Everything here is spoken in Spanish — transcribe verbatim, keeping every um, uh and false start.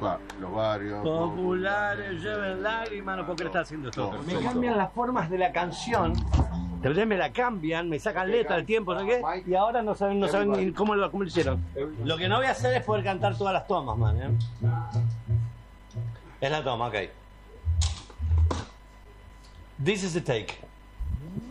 Claro, los barrios populares lleven lágrimas, no puedo creer que está haciendo esto. No, Me perfecto. cambian las formas de la canción. De verdad me la cambian, me sacan letra al tiempo, ¿no qué? Y ahora no saben, no saben ni cómo lo, cómo lo hicieron. Lo que no voy a hacer es poder cantar todas las tomas, man, ¿eh? Es la toma, ok. This is the take.